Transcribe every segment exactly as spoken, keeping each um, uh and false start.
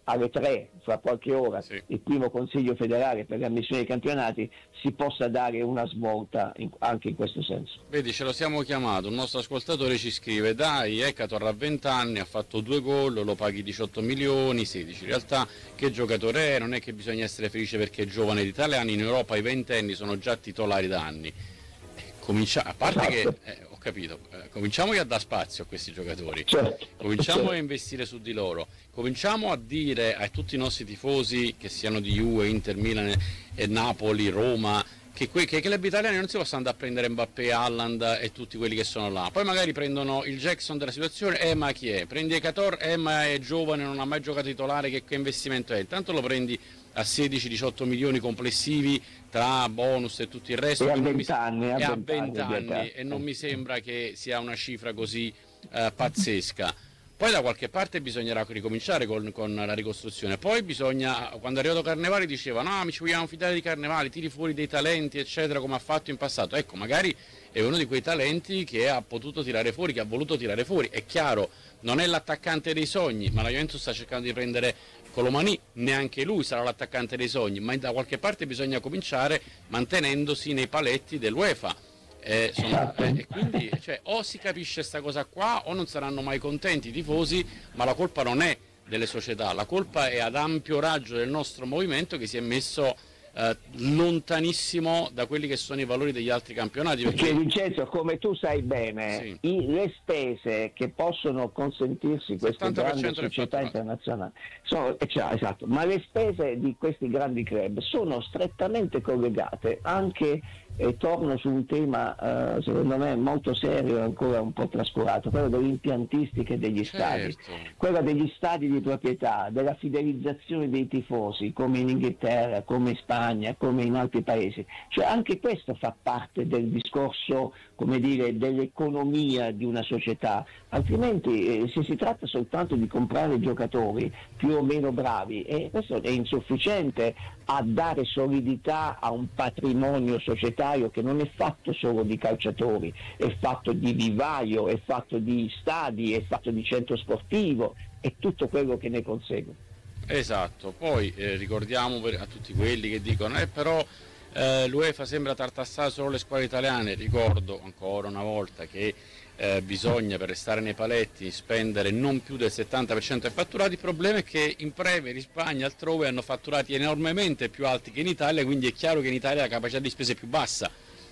alle tre, fra qualche ora, sì. il primo Consiglio federale per le ammissioni ai campionati, si possa dare una svolta in, anche in questo senso. Vedi, ce lo siamo chiamato, un nostro ascoltatore ci scrive: dai, Ekator ha venti anni, ha fatto due gol, lo paghi diciotto milioni, sedici. In realtà che giocatore è? Non è che bisogna essere felice perché è giovane. Gli italiani in Europa i ventenni sono già titolari da anni. Eh, comincia... A parte Esatto. che, eh, ho capito, eh, cominciamo a dare spazio a questi giocatori, Certo. cominciamo certo. a investire su di loro, cominciamo a dire a tutti i nostri tifosi, che siano di Juve, Inter, Milan e Napoli, Roma, che, que- che i club italiani non si possono andare a prendere Mbappé, Haaland e tutti quelli che sono là. Poi magari prendono il Jackson della situazione, eh ma chi è? Prendi Ekator, eh ma è giovane, non ha mai giocato titolare, che, che investimento è? Intanto lo prendi a sedici diciotto milioni complessivi tra bonus e tutto il resto, E a che non mi- venti anni, a e a venti venti anni, anni, e non mi sembra che sia una cifra così eh, pazzesca. Poi da qualche parte bisognerà ricominciare con, con la ricostruzione. Poi bisogna, quando è arrivato Carnevali diceva no, mi ci vogliamo fidare di Carnevali, tiri fuori dei talenti eccetera, come ha fatto in passato. Ecco, magari è uno di quei talenti che ha potuto tirare fuori, che ha voluto tirare fuori. È chiaro, non è l'attaccante dei sogni, ma la Juventus sta cercando di prendere Colomani, neanche lui sarà l'attaccante dei sogni, ma da qualche parte bisogna cominciare mantenendosi nei paletti dell'UEFA. Eh, sono, eh, e quindi cioè, o si capisce questa cosa qua o non saranno mai contenti i tifosi, ma la colpa non è delle società, la colpa è ad ampio raggio del nostro movimento, che si è messo eh, lontanissimo da quelli che sono i valori degli altri campionati. Perché Vincenzo, come tu sai bene, Sì. i, le spese che possono consentirsi queste settanta per grandi cento del società fatturato. internazionali sono, eh, cioè, esatto, ma le spese di questi grandi club sono strettamente collegate anche, e torno su un tema eh, secondo me molto serio e ancora un po' trascurato, quello dell'impiantistica degli stadi, Certo. quella degli stadi di proprietà, della fidelizzazione dei tifosi, come in Inghilterra, come in Spagna, come in altri paesi. Cioè anche questo fa parte del discorso, come dire, dell'economia di una società, altrimenti eh, se si tratta soltanto di comprare giocatori più o meno bravi, e questo è insufficiente a dare solidità a un patrimonio societario che non è fatto solo di calciatori, è fatto di vivaio, è fatto di stadi, è fatto di centro sportivo e tutto quello che ne consegue. Esatto, poi eh, ricordiamo per, a tutti quelli che dicono eh però eh, l'UEFA sembra tartassare solo le squadre italiane. Ricordo ancora una volta che eh, bisogna, per restare nei paletti, spendere non più del settanta per cento dei fatturati. Il problema è che in Premier, in Spagna, altrove hanno fatturati enormemente più alti che in Italia, quindi è chiaro che in Italia la capacità di spesa è più bassa.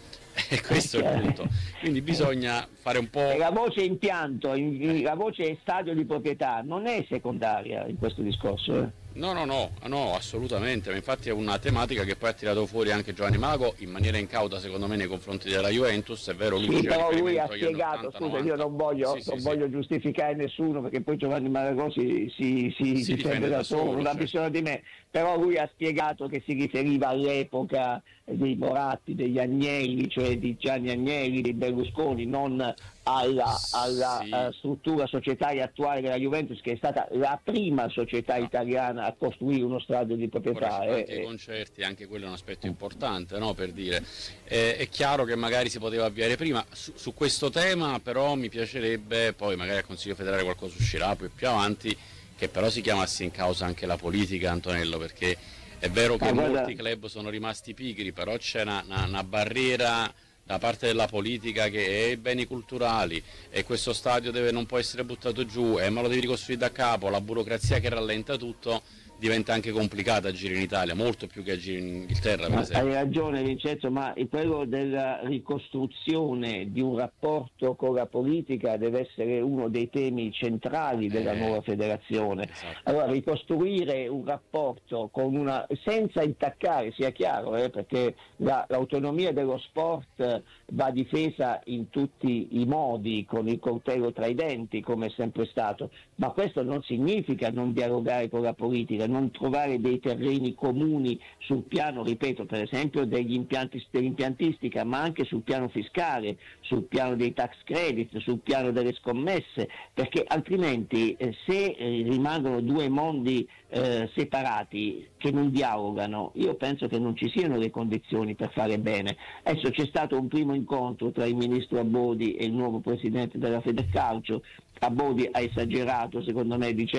E questo è il punto. Quindi bisogna fare un po'. La voce impianto, la voce stadio di proprietà non è secondaria in questo discorso. Eh? No, no, no, no, assolutamente, ma infatti è una tematica che poi ha tirato fuori anche Giovanni Mago in maniera incauta, secondo me, nei confronti della Juventus. È vero, lui sì, però lui ha agli spiegato, ottanta, scusa, io non voglio, sì, non sì, voglio sì. giustificare nessuno, perché poi Giovanni Mago si, si, si, Si si difende sente da da solo, solo, non ha certo. bisogno di me, però lui ha spiegato che si riferiva all'epoca dei Moratti, degli Agnelli, cioè di Gianni Agnelli, di Berlusconi, non alla, alla Sì. uh, struttura societaria attuale della Juventus, che è stata la prima società No. italiana a costruire uno stadio di proprietà. Ora, anche eh, i concerti, anche quello è un aspetto importante, no? Per dire, eh, è chiaro che magari si poteva avviare prima su, su questo tema, però mi piacerebbe, poi magari al Consiglio federale qualcosa uscirà poi più avanti, che però si chiamasse in causa anche la politica, Antonello, perché è vero che Ah, guarda. molti club sono rimasti pigri, però c'è una, una, una barriera da parte della politica che è i beni culturali e questo stadio deve, non può essere buttato giù, eh, ma lo devi ricostruire da capo, la burocrazia che rallenta tutto diventa anche complicata agire in Italia, molto più che agire in Inghilterra, per Ma esempio. hai ragione Vincenzo, ma quello della ricostruzione di un rapporto con la politica deve essere uno dei temi centrali della Eh, nuova federazione. esatto. Allora ricostruire un rapporto con una, senza intaccare, sia chiaro, eh, perché la, l'autonomia dello sport va difesa in tutti i modi, con il coltello tra i denti, come è sempre stato, ma questo non significa non dialogare con la politica, non trovare dei terreni comuni sul piano, ripeto, per esempio degli impianti, dell'impiantistica, ma anche sul piano fiscale, sul piano dei tax credit, sul piano delle scommesse, perché altrimenti eh, se eh, rimangono due mondi eh, separati che non dialogano, io penso che non ci siano le condizioni per fare bene. Adesso c'è stato un primo incontro tra il ministro Abodi e il nuovo presidente della Federcalcio. Abodi ha esagerato secondo me